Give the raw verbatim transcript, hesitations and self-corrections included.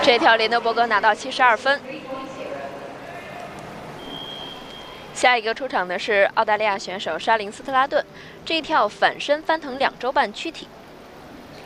这条林德伯格拿到七十二分。下一个出场的是澳大利亚选手莎琳斯特拉顿，这一跳反身翻腾两周半躯体。